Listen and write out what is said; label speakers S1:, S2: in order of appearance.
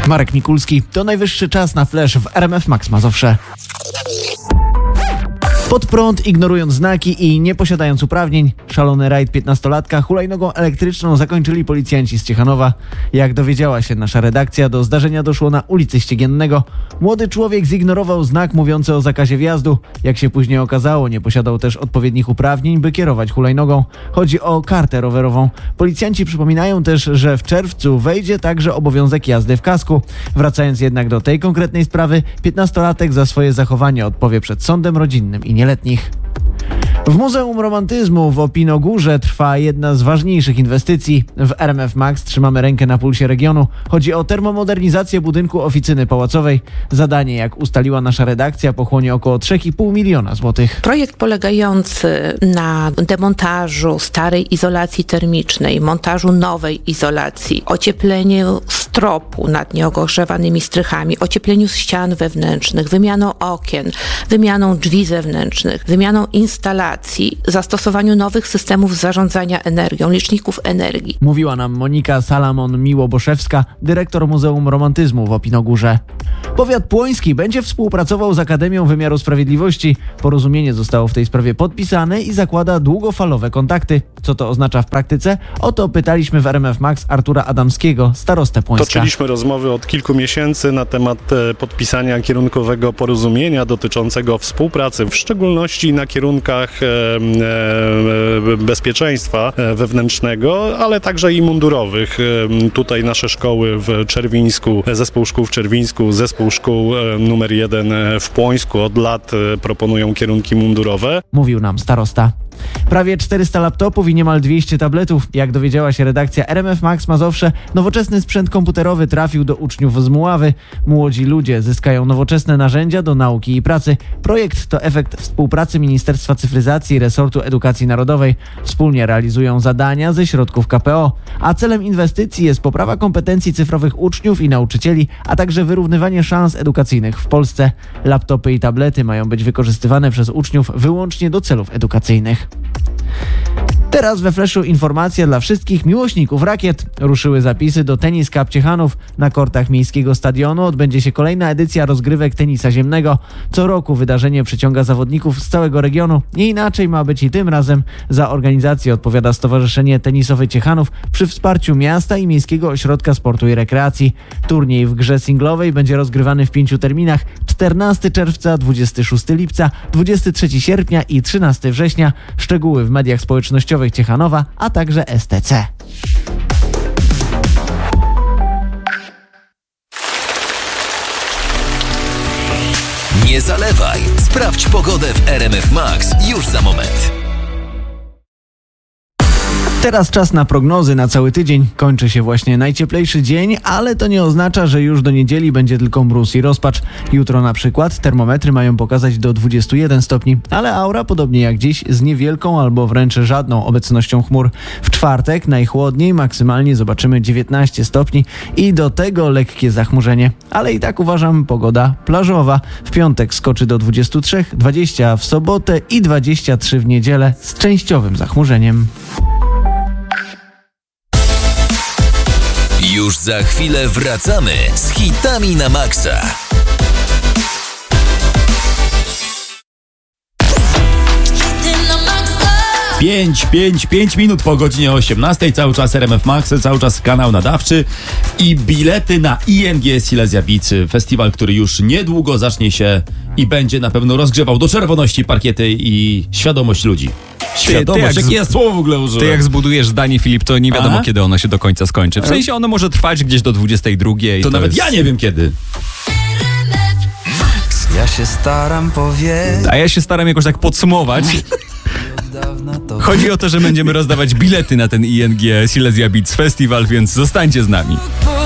S1: Marek Mikulski, to najwyższy czas na flash w RMF Max Mazowsze. Pod prąd, ignorując znaki i nie posiadając uprawnień, szalony rajd 15-latka hulajnogą elektryczną zakończyli policjanci z Ciechanowa. Jak dowiedziała się nasza redakcja, do zdarzenia doszło na ulicy Ściegiennego. Młody człowiek zignorował znak mówiący o zakazie wjazdu. Jak się później okazało, nie posiadał też odpowiednich uprawnień, by kierować hulajnogą. Chodzi o kartę rowerową. Policjanci przypominają też, że w czerwcu wejdzie także obowiązek jazdy w kasku. Wracając jednak do tej konkretnej sprawy, 15-latek za swoje zachowanie odpowie przed sądem rodzinnym i nieletnich. W Muzeum Romantyzmu w Opinogórze trwa jedna z ważniejszych inwestycji. W RMF Max trzymamy rękę na pulsie regionu. Chodzi o termomodernizację budynku oficyny pałacowej. Zadanie, jak ustaliła nasza redakcja, pochłonie około 3,5 miliona złotych.
S2: Projekt polegający na demontażu starej izolacji termicznej, montażu nowej izolacji, ociepleniu stropu nad nieogrzewanymi strychami, ociepleniu ścian wewnętrznych, wymianą okien, wymianą drzwi zewnętrznych, wymianą instalacji, zastosowaniu nowych systemów zarządzania energią, liczników energii.
S1: Mówiła nam Monika Salamon-Miłoboszewska, dyrektor Muzeum Romantyzmu w Opinogórze. Powiat płoński będzie współpracował z Akademią Wymiaru Sprawiedliwości. Porozumienie zostało w tej sprawie podpisane i zakłada długofalowe kontakty. Co to oznacza w praktyce? O to pytaliśmy w RMF Max Artura Adamskiego, starostę Płońska.
S3: Toczyliśmy rozmowy od kilku miesięcy na temat podpisania kierunkowego porozumienia dotyczącego współpracy, w szczególności na kierunkach bezpieczeństwa wewnętrznego, ale także i mundurowych. Tutaj nasze szkoły w Czerwińsku, zespół szkół w Czerwińsku, zespół szkół numer 1 w Płońsku od lat proponują kierunki mundurowe.
S1: Mówił nam starosta. Prawie 400 laptopów i niemal 200 tabletów. Jak dowiedziała się redakcja RMF Max Mazowsze, nowoczesny sprzęt komputerowy trafił do uczniów z Mławy. Młodzi ludzie zyskają nowoczesne narzędzia do nauki i pracy. Projekt to efekt współpracy Ministerstwa Cyfryzacji i Resortu Edukacji Narodowej. Wspólnie realizują zadania ze środków KPO. A celem inwestycji jest poprawa kompetencji cyfrowych uczniów i nauczycieli, a także wyrównywanie szans edukacyjnych w Polsce. Laptopy i tablety mają być wykorzystywane przez uczniów wyłącznie do celów edukacyjnych. Teraz we Flashu informacja dla wszystkich miłośników rakiet. Ruszyły zapisy do Tennis Cup Ciechanów. Na kortach miejskiego stadionu odbędzie się kolejna edycja rozgrywek tenisa ziemnego. Co roku wydarzenie przyciąga zawodników z całego regionu. Nie inaczej ma być i tym razem. Za organizację odpowiada Stowarzyszenie Tenisowe Ciechanów przy wsparciu miasta i Miejskiego Ośrodka Sportu i Rekreacji. Turniej w grze singlowej będzie rozgrywany w 5 terminach: 14 czerwca, 26 lipca, 23 sierpnia i 13 września. Szczegóły w mediach społecznościowych Ciechanowa, a także STC.
S4: Nie zalewaj. Sprawdź pogodę w RMF Max już za moment.
S1: Teraz czas na prognozy na cały tydzień. Kończy się właśnie najcieplejszy dzień, ale to nie oznacza, że już do niedzieli będzie tylko mróz i rozpacz. Jutro na przykład termometry mają pokazać do 21 stopni, ale aura podobnie jak dziś z niewielką albo wręcz żadną obecnością chmur. W czwartek najchłodniej, maksymalnie zobaczymy 19 stopni i do tego lekkie zachmurzenie. Ale i tak uważam, pogoda plażowa. W piątek skoczy do 23, 20 w sobotę i 23 w niedzielę z częściowym zachmurzeniem.
S4: Już za chwilę wracamy z hitami na maksa.
S5: 5 minut po godzinie 18, cały czas RMF Max, cały czas kanał nadawczy i bilety na ING Silesia Beach, festiwal, który już niedługo zacznie się i będzie na pewno rozgrzewał do czerwoności parkiety i świadomość ludzi. Świadomość, jakie ja słowo w ogóle użyłem?
S6: Ty jak zbudujesz zdanie, Filip, to nie wiadomo, kiedy ono się do końca skończy. W sensie ono może trwać gdzieś do 22.
S5: To nawet ja nie wiem kiedy.
S7: Ja się staram powiedzieć.
S6: A ja się staram jakoś tak podsumować. Chodzi o to, że będziemy rozdawać bilety na ten ING Silesia Beach Festival, więc zostańcie z nami.